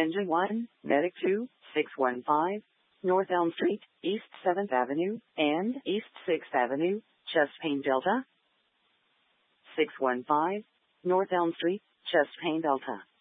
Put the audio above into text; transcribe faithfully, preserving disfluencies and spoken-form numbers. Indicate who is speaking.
Speaker 1: Engine one, Medic two, six one five, North Elm Street, East seventh Avenue, and East sixth Avenue, chest pain Delta. six one five, North Elm Street, chest pain Delta.